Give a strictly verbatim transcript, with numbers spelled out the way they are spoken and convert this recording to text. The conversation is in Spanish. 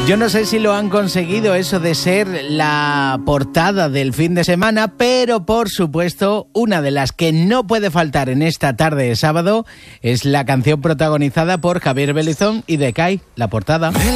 Yo no sé si lo han conseguido, eso de ser la portada del fin de semana, pero por supuesto, una de las que no puede faltar en esta tarde de sábado es la canción protagonizada por Javier Bellizón y Decay, la portada.